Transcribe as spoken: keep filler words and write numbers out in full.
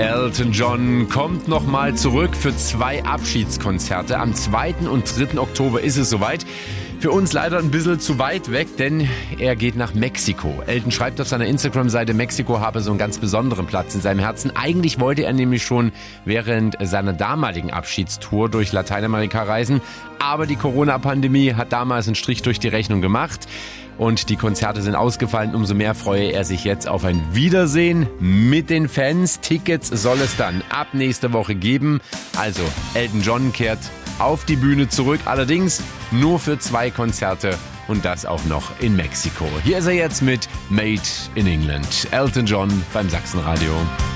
Elton John kommt nochmal zurück für zwei Abschiedskonzerte. Am zweiten und dritten Oktober ist es soweit. Für uns leider ein bisschen zu weit weg, denn er geht nach Mexiko. Elton schreibt auf seiner Instagram-Seite, Mexiko habe so einen ganz besonderen Platz in seinem Herzen. Eigentlich wollte er nämlich schon während seiner damaligen Abschiedstour durch Lateinamerika reisen. Aber die Corona-Pandemie hat damals einen Strich durch die Rechnung gemacht. Und die Konzerte sind ausgefallen. Umso mehr freue er sich jetzt auf ein Wiedersehen mit den Fans. Tickets soll es dann ab nächste Woche geben. Also Elton John kehrt auf die Bühne zurück. Allerdings nur für zwei Konzerte und das auch noch in Mexiko. Hier ist er jetzt mit Made in England. Elton John beim Sachsenradio.